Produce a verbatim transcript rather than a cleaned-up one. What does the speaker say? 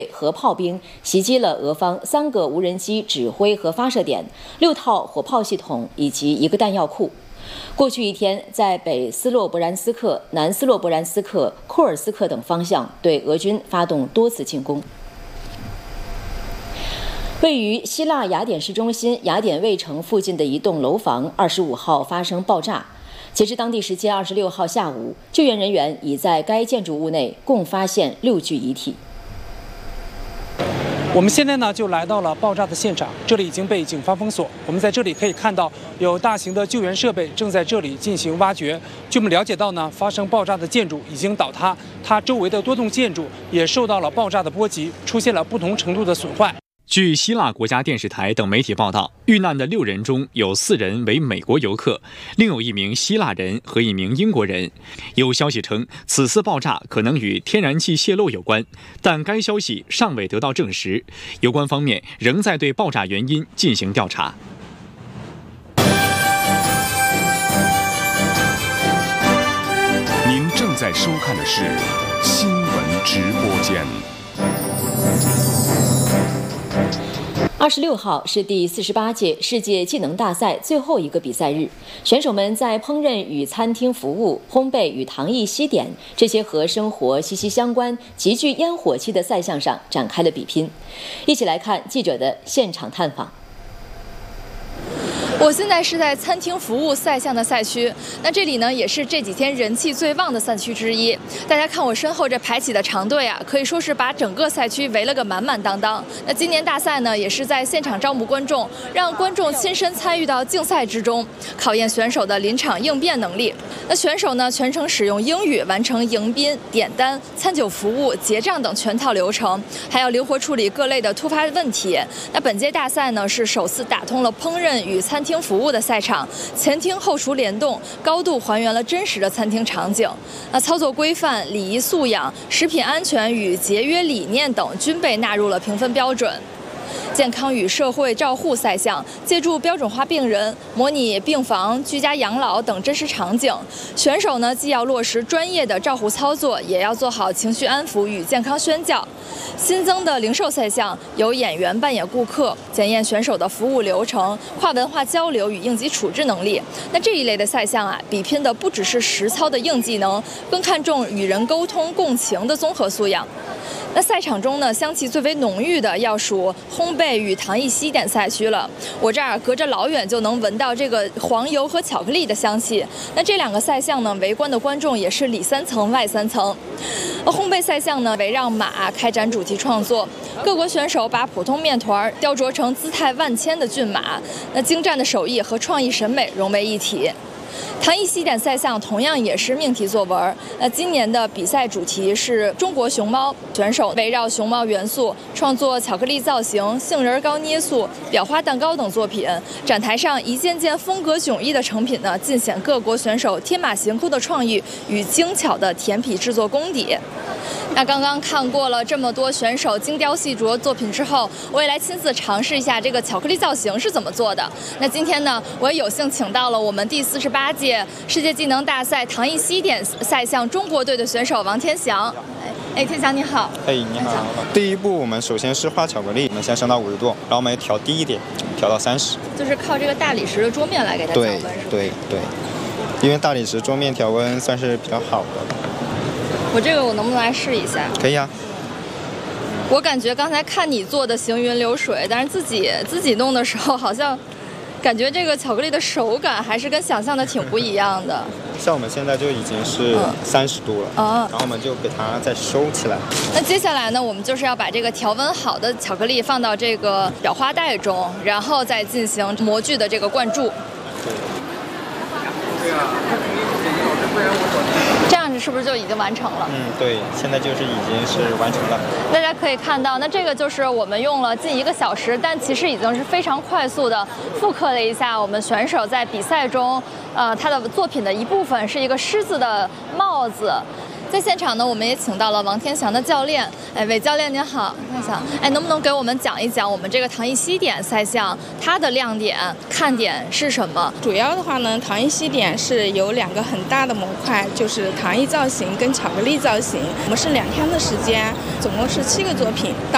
和炮兵袭击了俄方三个无人机指挥和发射点、六套火炮系统以及一个弹药库。过去一天，在北斯洛伯兰斯克、南斯洛伯兰斯克、库尔斯克等方向对俄军发动多次进攻。位于希腊雅典市中心雅典卫城附近的一栋楼房，二十五号发生爆炸。截至当地时间二十六号下午，救援人员已在该建筑物内共发现六具遗体。 我们现在呢就来到了爆炸的现场，这里已经被警方封锁。我们在这里可以看到有大型的救援设备正在这里进行挖掘。据我们了解到呢，发生爆炸的建筑已经倒塌，它周围的多栋建筑也受到了爆炸的波及，出现了不同程度的损坏。 据希腊国家电视台等媒体报道，遇难的六人中有四人为美国游客，另有一名希腊人和一名英国人。有消息称，此次爆炸可能与天然气泄漏有关，但该消息尚未得到证实。有关方面仍在对爆炸原因进行调查。 您正在收看的是新闻直播间。 二十六号是第四十八届世界技能大赛最后一个比赛日，选手们在烹饪与餐厅服务、烘焙与糖艺西点这些和生活息息相关、极具烟火气的赛项上展开了比拼。一起来看记者的现场探访。 我现在是在餐厅服务赛项的赛区，那这里呢也是这几天人气最旺的赛区之一。大家看我身后这排起的长队啊，可以说是把整个赛区围了个满满当当。那今年大赛呢也是在现场招募观众，让观众亲身参与到竞赛之中，考验选手的临场应变能力。那选手呢全程使用英语完成迎宾、点单、餐酒服务、结账等全套流程，还要灵活处理各类的突发问题。那本届大赛呢是首次打通了烹饪与餐厅服务的赛场，前厅后厨联动，高度还原了真实的餐厅场景。那操作规范、礼仪素养、食品安全与节约理念等均被纳入了评分标准。健康与社会照护赛项，借助标准化病人、模拟病房、居家养老等真实场景，选手呢既要落实专业的照护操作，也要做好情绪安抚与健康宣教。新增的零售赛项由演员扮演顾客，检验选手的服务流程、跨文化交流与应急处置能力。那这一类的赛项啊，比拼的不只是实操的硬技能，更看重与人沟通、共情的综合素养。那赛场中呢，香气最为浓郁的要数烘焙与糖艺西点赛区了。我这儿隔着老远就能闻到这个黄油和巧克力的香气。那这两个赛项呢，围观的观众也是里三层外三层。烘焙赛项呢，围绕马开展主题创作，各国选手把普通面团雕琢成姿态万千的骏马，那精湛的手艺和创意审美融为一体。糖艺西点赛项同样也是命题作文。那今年的比赛主题是中国熊猫，选手围绕熊猫元素创作巧克力造型、杏仁糕捏塑、裱花蛋糕等作品。展台上一件件风格迥异的成品呢，尽显各国选手天马行空的创意与精巧的甜品制作功底。那刚刚看过了这么多选手精雕细琢作品之后，我也来亲自尝试一下这个巧克力造型是怎么做的。那今天呢，我也有幸请到了我们第四十八届世界技能大赛糖艺西点赛项中国队的选手王天祥。哎，天祥你好。 哎，你好。第一步，我们首先是画巧克力，我们先升到五十度，然后我们调低一点，调到三十。 就是靠这个大理石的桌面来给它调温，是吧？ 对对对，因为大理石桌面调温算是比较好的。 我这个我能不能来试一下？ 可以啊。 我感觉刚才看你做的行云流水，但是自己自己弄的时候，好像感觉这个巧克力的手感还是跟想象的挺不一样的。 像我们现在就已经是三十度了， 嗯、 然后我们就给它再收起来。 那接下来呢，我们就是要把这个调温好的巧克力放到这个裱花袋中，然后再进行模具的这个灌注。对啊。这样子是不是就已经完成了？ 嗯，对，现在就是已经是完成了。 大家可以看到，那这个就是我们用了近一个小时，但其实已经是非常快速的复刻了一下我们选手在比赛中，呃，他的作品的一部分是一个狮子的帽子。在现场呢，我们也请到了王天祥的教练。哎，韦教练您好，天祥，哎，能不能给我们讲一讲我们这个糖艺西点赛项它的亮点、看点是什么？ 主要的话呢，糖艺西点是有两个很大的模块，就是糖艺造型跟巧克力造型。我们是两天的时间，总共是七个作品。到